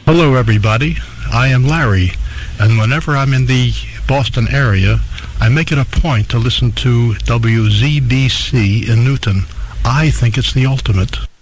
Hello, everybody. I am Larry, and whenever I'm in the Boston area, I make it a point to listen to WZBC in Newton. I think it's the ultimate.